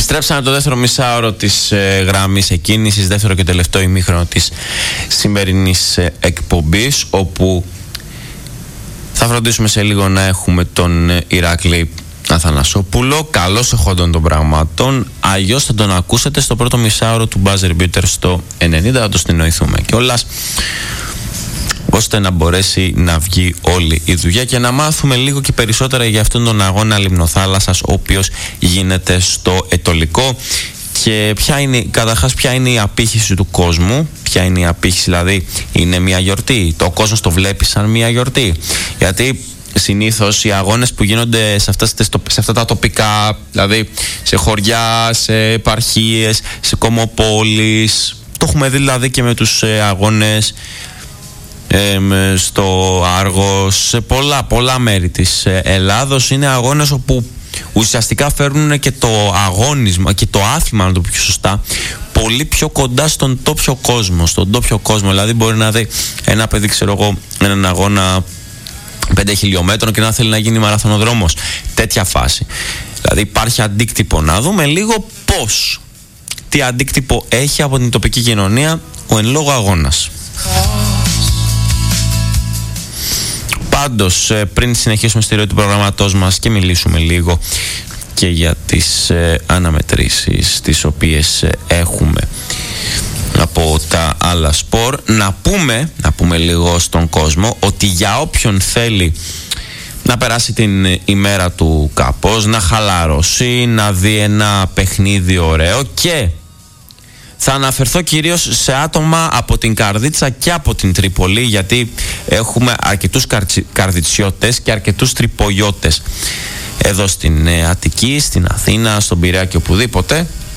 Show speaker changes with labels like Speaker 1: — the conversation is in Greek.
Speaker 1: Επιστρέψαμε το δεύτερο μισάωρο της γραμμής εκκίνησης, δεύτερο και τελευταίο ημίχρονο της σημερινής εκπομπής, όπου θα φροντίσουμε σε λίγο να έχουμε τον Ηράκλη Αθανασόπουλο, καλώς εχόντων των πραγμάτων. Αλλιώς θα τον ακούσετε στο πρώτο μισάωρο του Buzzer Beater στο 90, θα το συνοηθούμε κιόλας, ώστε να μπορέσει να βγει όλη η δουλειά και να μάθουμε λίγο και περισσότερα για αυτόν τον αγώνα Λιμνοθάλασσας, ο οποίος γίνεται στο Ετωλικό. Και καταρχάς ποια είναι η απήχηση του κόσμου, ποια είναι η απήχηση, δηλαδή είναι μια γιορτή, το κόσμος το βλέπει σαν μια γιορτή? Γιατί συνήθως οι αγώνες που γίνονται σε αυτά τα τοπικά, δηλαδή σε χωριά, σε επαρχίες, σε κομμοπόλεις, το έχουμε δει δηλαδή και με τους αγώνες στο Άργος, σε πολλά μέρη της Ελλάδος, είναι αγώνες όπου ουσιαστικά φέρνουν και το αγώνισμα και το άθλημα, να το πω πιο σωστά, πολύ πιο κοντά στον τόπιο κόσμο. Δηλαδή μπορεί να δει ένα παιδί, ξέρω εγώ, έναν αγώνα 5 χιλιόμετρων και να θέλει να γίνει μαραθωνοδρόμος. Τέτοια φάση. Δηλαδή υπάρχει αντίκτυπο. Να δούμε λίγο τι αντίκτυπο έχει από την τοπική κοινωνία ο εν λόγω αγώνας. Πάντως, πριν συνεχίσουμε στη ροή του προγραμματός μας και μιλήσουμε λίγο και για τις αναμετρήσεις τις οποίες έχουμε από τα άλλα σπορ, να πούμε λίγο στον κόσμο ότι για όποιον θέλει να περάσει την ημέρα του κάπως, να χαλαρώσει, να δει ένα παιχνίδι ωραίο, και θα αναφερθώ κυρίως σε άτομα από την Καρδίτσα και από την Τρίπολη, γιατί έχουμε αρκετούς καρδιτσιώτες και αρκετούς τρυπολιώτες εδώ στην Αττική, στην Αθήνα, στον Πειραιά και οπουδήποτε,